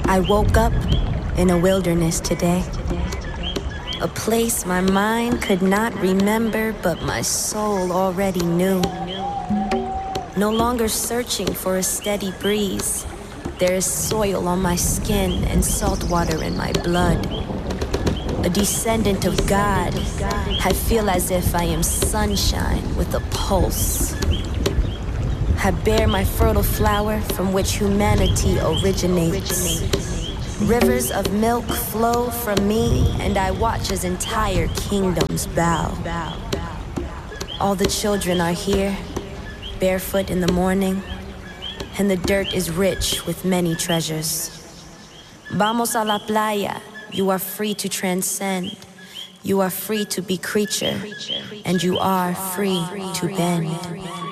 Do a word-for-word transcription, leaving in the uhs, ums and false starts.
I woke up in a wilderness today, a place my mind could not remember, but my soul already knew. No longer searching for a steady breeze, there is soil on my skin and salt water in my blood. A descendant of God, I feel as if I am sunshine with a pulse. I bear my fertile flower from which humanity originates. Rivers of milk flow from me, and I watch as entire kingdoms bow. All the children are here, barefoot in the morning, and the dirt is rich with many treasures. Vamos a la playa, you are free to transcend. You are free to be creature, and you are free to bend.